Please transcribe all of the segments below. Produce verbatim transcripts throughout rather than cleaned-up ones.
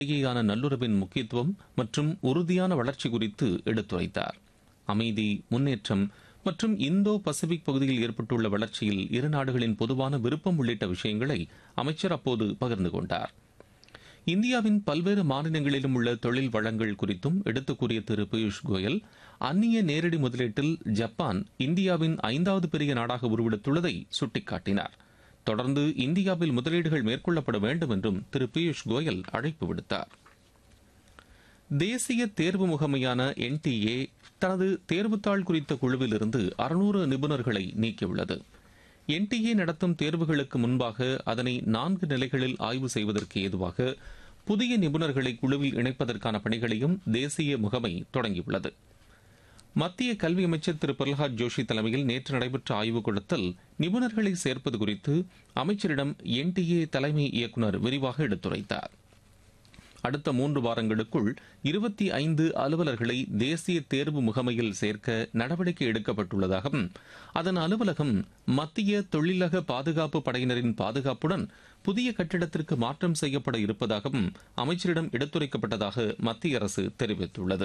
இடையேயான நல்லுறவின் முக்கியத்துவம் மற்றும் உறுதியான வளர்ச்சி குறித்து எடுத்துரைத்தார். அமைதி, முன்னேற்றம் மற்றும் இந்தோ பசிபிக் பகுதியில் ஏற்பட்டுள்ள வளர்ச்சியில் இரு நாடுகளின் பொதுவான விருப்பம் உள்ளிட்ட விஷயங்களை அமைச்சர் அப்போது பகிர்ந்து கொண்டார். இந்தியாவின் பல்வேறு மாநிலங்களிலும் உள்ள தொழில் வளங்கள் குறித்தும் எடுத்துக் கூறிய திரு பியூஷ் கோயல், அந்நிய நேரடி முதலீட்டில் ஜப்பான் இந்தியாவின் ஐந்தாவது பெரிய நாடாக உருவெடுத்துள்ளதை சுட்டிக்காட்டினார். தொடர்ந்து இந்தியாவில் முதலீடுகள் மேற்கொள்ளப்பட வேண்டும் என்றும் திரு பியூஷ் கோயல் அழைப்பு விடுத்தார். தேசிய தேர்வு முகமையான என் டி ஏ தனது தேர்வுத்தாள் குறித்த குழுவிலிருந்து அறுநூறு நிபுணர்களை நீக்கியுள்ளது. என் டி ஏ நடத்தும் தேர்வுகளுக்கு முன்பாக அதனை நான்கு நிலைகளில் ஆய்வு செய்வதற்கு ஏதுவாக புதிய நிபுணர்களை குழுவில் இணைப்பதற்கான பணிகளையும் தேசிய முகமை தொடங்கியுள்ளது. மத்திய கல்வி அமைச்சர் திரு பிரகலாத் ஜோஷி தலைமையில் நேற்று நடைபெற்ற ஆய்வுக் கூட்டத்தில் நிபுணர்களை சேர்ப்பது குறித்து அமைச்சரிடம் என் டி ஏ தலைமை இயக்குநர் விரிவாக எடுத்துரைத்தார். அடுத்த மூன்று வாரங்களுக்குள் இருபத்தி ஐந்து அலுவலர்களை தேசிய தேர்வு முகமையில் சேர்க்க நடவடிக்கை எடுக்கப்பட்டுள்ளதாகவும் அதன் அலுவலகம் மத்திய தொழிலக பாதுகாப்பு படையினரின் பாதுகாப்புடன் புதிய கட்டிடத்திற்கு மாற்றம் செய்யப்பட இருப்பதாகவும் அமைச்சரிடம் எடுத்துரைக்கப்பட்டதாக மத்திய அரசு தெரிவித்துள்ளது.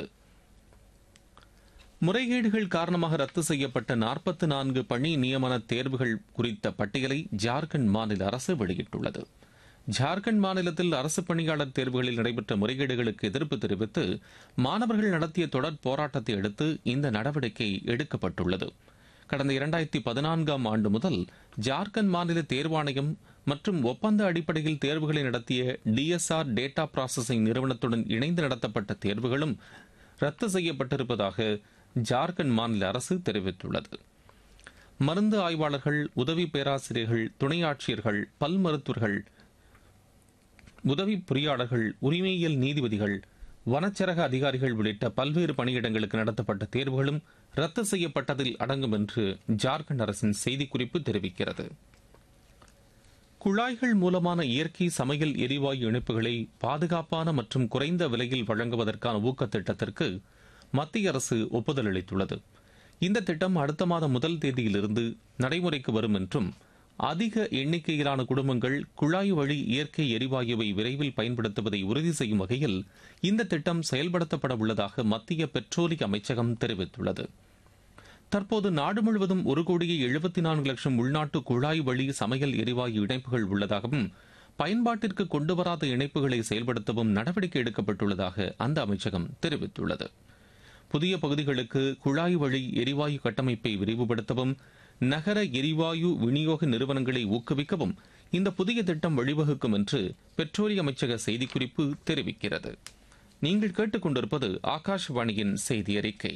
முறைகேடுகள் காரணமாக ரத்து செய்யப்பட்ட நாற்பத்தி நான்கு பணி நியமன தேர்வுகள் குறித்த பட்டியலை ஜார்க்கண்ட் மாநில அரசு வெளியிட்டுள்ளது. ஜார்க்கண்ட் மாநிலத்தில் அரசு பணியாளர் தேர்வுகளில் நடைபெற்ற முறைகேடுகளுக்கு எதிர்ப்பு தெரிவித்து மாணவர்கள் நடத்திய தொடர் போராட்டத்தை அடுத்து இந்த நடவடிக்கை எடுக்கப்பட்டுள்ளது. கடந்த இரண்டாயிரத்தி பதினான்காம் ஆண்டு முதல் ஜார்க்கண்ட் மாநில தேர்வாணையம் மற்றும் ஒப்பந்த அடிப்படையில் தேர்வுகளை நடத்திய D S R data processing நிறுவனத்துடன் இணைந்து நடத்தப்பட்ட தேர்வுகளும் ரத்து செய்யப்பட்டிருப்பதாக ஜார்க்கண்ட் மாநில அரசு தெரிவித்துள்ளது. மருந்து ஆய்வாளர்கள், உதவி பேராசிரியர்கள், துணை ஆட்சியர்கள், பல் மருத்துவர்கள், உதவி பொறியாளர்கள், உரிமையியல் நீதிபதிகள், வனச்சரக அதிகாரிகள் உள்ளிட்ட பல்வேறு பணியிடங்களுக்கு நடத்தப்பட்ட தேர்வுகளும் ரத்து செய்யப்பட்டதில் அடங்கும் என்று ஜார்க்கண்ட் அரசின் செய்திக்குறிப்பு தெரிவிக்கிறது. குழாய்கள் மூலமான இயற்கை சமையல் எரிவாயு இணைப்புகளை பாதுகாப்பான மற்றும் குறைந்த விலையில் வழங்குவதற்கான ஊக்கத் திட்டத்திற்கு மத்திய அரசு ஒப்புதல் அளித்துள்ளது. இந்த திட்டம் அடுத்த மாதம் முதல் தேதியிலிருந்து நடைமுறைக்கு வரும் என்றும் அதிக எண்ணிக்கையிலான குடும்பங்கள் குழாய் வழி இயற்கை எரிவாயுவை விரைவில் பயன்படுத்துவதை உறுதி செய்யும் வகையில் இந்த திட்டம் செயல்படுத்தப்பட உள்ளதாக மத்திய பெட்ரோலிய அமைச்சகம் தெரிவித்துள்ளது. தற்போது நாடு முழுவதும் ஒரு கோடியே எழுபத்தி நான்கு லட்சம் உள்நாட்டு குழாய் வழி சமையல் எரிவாயு இணைப்புகள் உள்ளதாகவும் பயன்பாட்டிற்கு கொண்டுவராத இணைப்புகளை செயல்படுத்தவும் நடவடிக்கை எடுக்கப்பட்டுள்ளதாக அந்த அமைச்சகம் தெரிவித்துள்ளது. புதிய பகுதிகளுக்கு குழாய் வழி எரிவாயு கட்டமைப்பை விரிவுபடுத்தவும் நகர எரிவாயு விநியோக நிறுவனங்களை ஊக்குவிக்கவும் இந்த புதிய திட்டம் வழிவகுக்கும் என்று பெட்ரோலிய அமைச்சக செய்திக்குறிப்பு தெரிவிக்கிறது. நீங்கள் கேட்டுக்கொண்டிருப்பது ஆகாஷவாணியின் செய்தி அறிக்கை.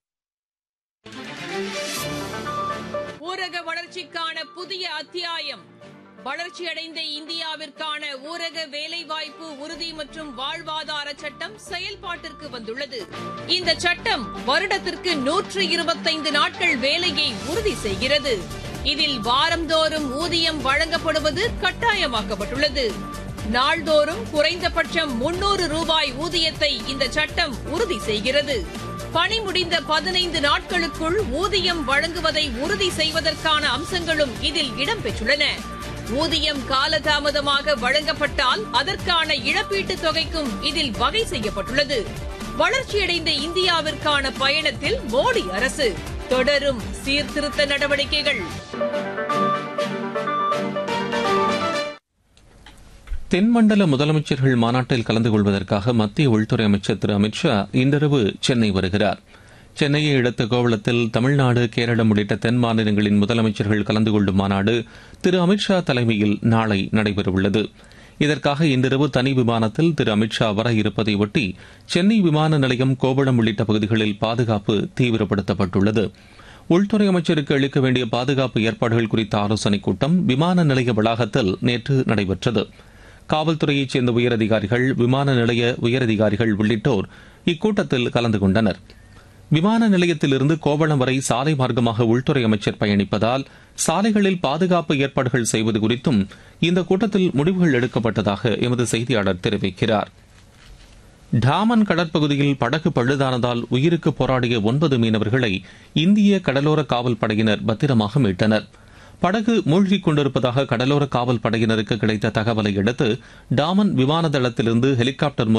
ஊரக வளர்ச்சிக்கான புதிய அத்தியாயம். வளர்ச்சியடைந்த இந்தியாவிற்கான ஊரக வேலைவாய்ப்பு உறுதி மற்றும் வாழ்வாதார சட்டம் செயல்பாட்டிற்கு வந்துள்ளது. இந்த சட்டம் வருடத்திற்கு நூற்று இருபத்தைந்து நாட்கள் வேலையை உறுதி செய்கிறது. இதில் வாரந்தோறும் ஊதியம் வழங்கப்படுவது கட்டாயமாக்கப்பட்டுள்ளது. நாள்தோறும் குறைந்தபட்சம் முன்னூறு ரூபாய் ஊதியத்தை இந்த சட்டம் உறுதி செய்கிறது. பணி முடிந்த பதினைந்து நாட்களுக்குள் ஊதியம் வழங்குவதை உறுதி செய்வதற்கான அம்சங்களும் இதில் இடம்பெற்றுள்ளன. ஊதியம் காலதாமதமாக வழங்கப்பட்டால் அதற்கான இழப்பீட்டுத் தொகைக்கும் இதில் வகை செய்யப்பட்டுள்ளது. வளர்ச்சியடைந்த இந்தியாவிற்கான பயணத்தில் மோடி அரசு தொடரும் சீர்திருத்த நடவடிக்கைகள். தென்மண்டல முதலமைச்சர்கள் மாநாட்டில் கலந்து கொள்வதற்காக மத்திய உள்துறை அமைச்சர் திரு அமித்ஷா இன்றிரவு சென்னை வருகிறார். சென்னையை அடுத்த கோவளத்தில் தமிழ்நாடு, கேரளம் உள்ளிட்ட தென் மாநிலங்களின் முதலமைச்சர்கள் கலந்து கொள்ளும் மாநாடு திரு அமித்ஷா தலைமையில் நாளை நடைபெறவுள்ளது. இதற்காக இன்றிரவு தனி விமானத்தில் திரு அமித்ஷா வர இருப்பதை ஒட்டி சென்னை விமான நிலையம், கோவளம் உள்ளிட்ட பகுதிகளில் பாதுகாப்பு தீவிரப்படுத்தப்பட்டுள்ளது. உள்துறை அமைச்சருக்கு அளிக்க வேண்டிய பாதுகாப்பு ஏற்பாடுகள் குறித்த ஆலோசனைக் கூட்டம் விமான நிலைய வளாகத்தில் நேற்று நடைபெற்றது. காவல்துறையைச் சேர்ந்த உயரதிகாரிகள், விமான நிலைய உயரதிகாரிகள் உள்ளிட்டோர் இக்கூட்டத்தில் கலந்து கொண்டனர். விமான நிலையத்திலிருந்து கோவளம் வரை சாலை மார்க்கமாக உள்துறை அமைச்சர் பயணிப்பதால் சாலைகளில் பாதுகாப்பு ஏற்பாடுகள் செய்வது குறித்தும் இந்த கூட்டத்தில் முடிவுகள் எடுக்கப்பட்டதாக எமது செய்தியாளர் தெரிவிக்கிறார். டாமன் கடற்பகுதியில் படகு பழுதானதால் உயிருக்கு போராடிய ஒன்பது மீனவர்களை இந்திய கடலோர காவல் படையினர் பத்திரமாக மீட்டனர். படகு மூழ்கிக் கொண்டிருப்பதாக கடலோர காவல் படையினருக்கு கிடைத்த தகவலை அடுத்து டாமன் விமான தளத்திலிருந்து ஹெலிகாப்டர்